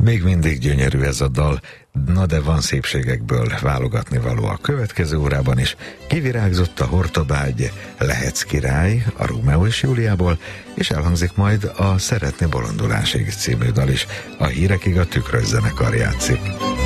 Még mindig gyönyörű ez a dal, na de van szépségekből válogatni való a következő órában is. Kivirágzott a Hortobágy, Lehetsz király, a Rómeó és Júliából, és elhangzik majd a Szeretni bolondulásig című dal is. A hírekig a Tükrös zenekar játszik.